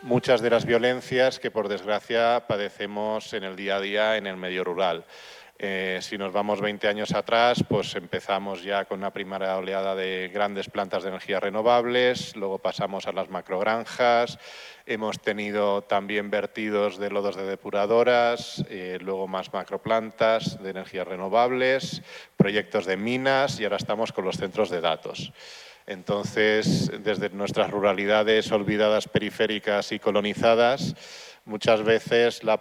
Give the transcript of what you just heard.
muchas de las violencias que, por desgracia, padecemos en el día a día en el medio rural. Si nos vamos 20 años atrás, pues empezamos ya con una primera oleada de grandes plantas de energías renovables, luego pasamos a las macrogranjas, hemos tenido también vertidos de lodos de depuradoras, luego más macroplantas de energías renovables, proyectos de minas y ahora estamos con los centros de datos. Entonces, desde nuestras ruralidades olvidadas, periféricas y colonizadas, muchas veces la